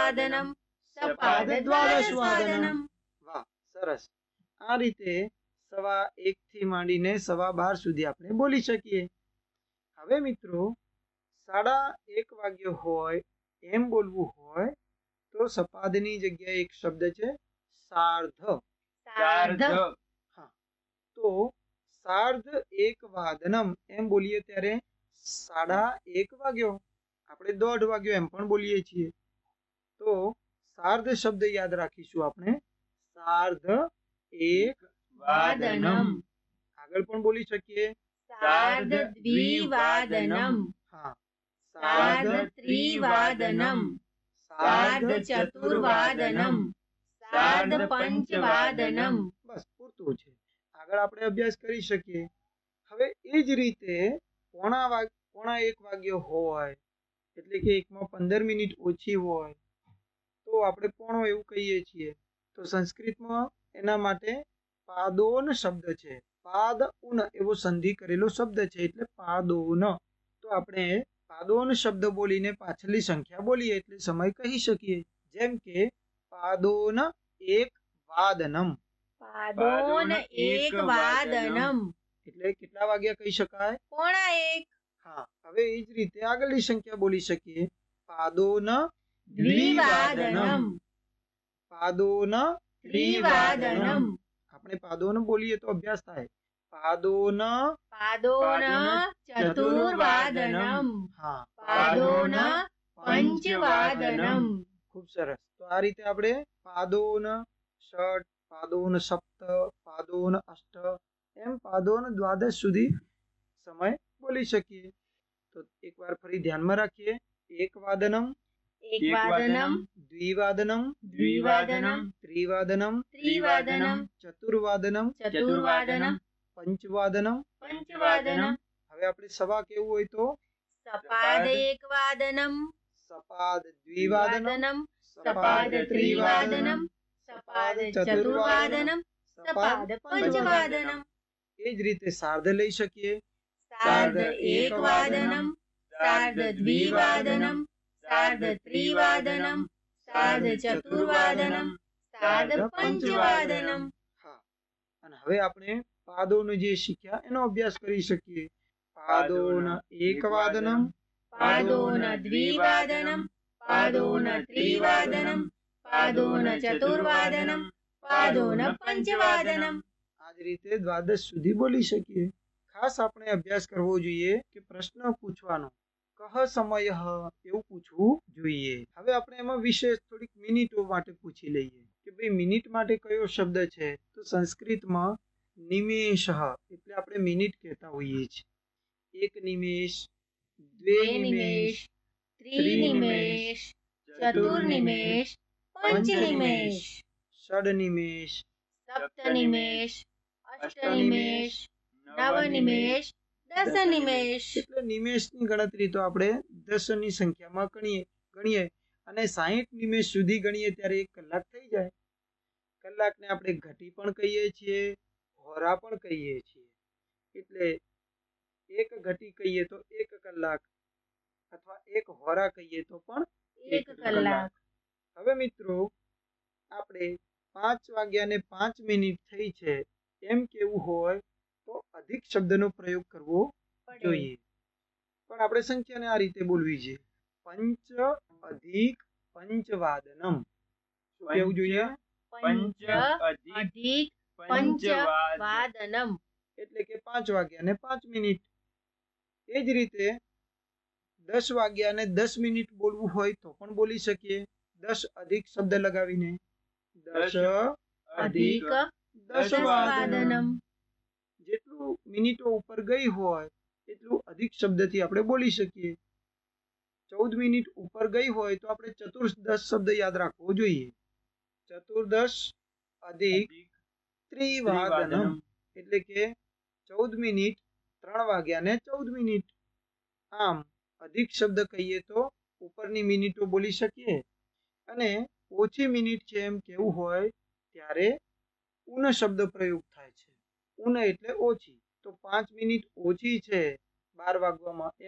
સપ્તદશવાદનમ સપાદ દ્વાદશવાદનમ। વાહ, સરસ। આ રીતે 1:15 થી માંડીને 12:15 સુધી આપણે બોલી શકીએ। હવે મિત્રો 1:30 વાગ્યો હોય એમ બોલવું હોય તો સપાદની જગ્યાએ એક શબ્દ છે સાર્ધ। હા, તો 1:30 વાદનમ એમ બોલીએ ત્યારે 1:30 વાગ્યો, આપણે 1:30 વાગ્યો એમ પણ બોલીએ છીએ। તો સાર્ધ શબ્દ યાદ રાખીશું આપણે, 1:30 વાદનમ। આગળ પણ બોલી શકીએ, સાર્ધદ્વિવાદનમ હા, સાર્ધત્રિવાદનમ સાર્ધચતુર્વાદનમ સાર્ધપંચવાદનમ। બસ પૂરતું છે, આગળ આપણે અભ્યાસ કરી શકીએ। હવે એ જ રીતે 1:45 વાગ્યો હોય એટલે કે 1:15 મિનિટ ઓછી હોય તો આપણે પોણો એવું કહીએ છીએ। તો સંસ્કૃતમાં એના માટે પાદોન શબ્દ છે, પાદ ઉન એવો સંધિ કરેલો શબ્દ છે એટલે પાદોન। તો આપણે પાદોન શબ્દ બોલીને પાછળની સંખ્યા બોલીએ એટલે સમય કહી શકીએ। જેમ કે પાદોન 1 વાદનમ, પાદોન 1 વાદનમ એટલે કેટલા વાગ્યા કહી શકાય? 1:15। હા, હવે એ જ રીતે આગળની સંખ્યા બોલી શકીએ, પાદોન દ્વિવાદનમ પાદોન ત્રિવાદનમ। આપણે પાદોન બોલીએ તો અભ્યાસ થાય, પાદોન ચતુર્વાદનમ હા, પાદોન પંચવાદનમ। ખૂબ સરસ। તો આ રીતે આપણે પાદોન ષટ, પાદોન સપ્ત, પાદોન અષ્ટ એમ પાદોન દ્વાદશ સુધી સમય બોલી શકીએ। તો એકવાર ફરી ધ્યાનમાં રાખીએ, 1 વાદનમ, દ્વિવાદનમ, ત્રિવાદનમ, ચતુર્વાદનમ, પંચવાદનમ। હવે આપણે સવા કેવું હોય તો સપાદ 1 વાદનમ સપાદ દ્વિવાદનમ, સપાદ ત્રિવાદનમ સપાદ ચતુર્વાદનમ સપાદ પંચવાદનમ। એ જ રીતે સાર્ધ લઈ શકીએ, સાર્ધ 1 વાદનમ સાર્ધ દ્વિવાદનમ સાર્ધ ત્રિવાદનમ સાર્ધ ચતુર્વાદનમ સાર્ધ પંચવાદનમ। હા, અને હવે આપણે પાદોનો જે શીખ્યા એનો અભ્યાસ કરી શકીએ, પાદોન 1 વાદનમ, પાદોન દ્વિવાદનમ પાદોન ત્રિવાદનમ પાદોન ચતુર્વાદનમ પાદોન પંચવાદનમ। આ જ રીતે દ્વાદશ સુધી બોલી શકીએ। ખાસ આપણે અભ્યાસ કરવો જોઈએ કે પ્રશ્ન પૂછવાનો કહ સમય એવું પૂછવું જોઈએ। હવે આપણે એમાં વિશેષ થોડીક મિનિટો માટે પૂછી લઈએ કે ભાઈ મિનિટ માટે કયો શબ્દ છે, તો સંસ્કૃતમાં નિમેષ એટલે આપણે મિનિટ કહેતા હોઈએ છીએ। 1 નિમેષ, 2 નિમેષ, ત્રિનિમેષ ચતુર્નિમેષ પંચનિમેષ ષડનિમેષ, સપ્તનિમેષ અષ્ટનિમેષ નવનિમેષ દશનિમેષ। એટલે નિમેષની ગણતરી તો આપણે 10 ની સંખ્યામાં ગણીએ અને 60 નિમેષ સુધી ગણીએ ત્યારે 1 કલાક થઈ જાય। કલાકને આપણે ઘટી પણ કહીએ છીએ, હોરા પણ કહીએ છીએ। એટલે 1 ઘટી કહીએ તો 1 કલાક અથવા 1 હોરા કહીએ તો પણ 1 કલાક। હવે મિત્રો આપણે 5:05 થઈ છે એમ કેવું હોય તો અધિક શબ્દનો પ્રયોગ કરવો જોઈએ, પણ આપણે સંખ્યાને આ રીતે બોલવી છે, પંચ અધિક પંચવાદનમ। શું કહેવું જોઈએ? પંચ અધિક પંચવાદનમ એટલે કે 5:05। એ જ રીતે 10:10 બોલવું હોય તો પણ બોલી શકીએ, 10 અધિક શબ્દ લગાવીને, 10 અધિક દશવાદનમ। જેટલું મિનિટો ઉપર ગઈ હોય એટલું અધિક શબ્દથી આપણે બોલી શકીએ। 14 મિનિટ ઉપર ગઈ હોય તો આપણે ચતુર્દશ શબ્દ યાદ રાખવો જોઈએ, ચતુર્દશ અધિક ત્રિવાદનમ એટલે કે 14 મિનિટ 3:14। આમ અધિક શબ્દ કહીએ તો ઉપરની મિનિટો બોલી શકીએ અને ઓછી મિનિટ છે એમ કેવું હોય ત્યારે ઉન શબ્દ પ્રયોગ થાય છે। ઉન એટલે ઓછી, તો 5 મિનિટ ઓછી છે 12 વાગવામાં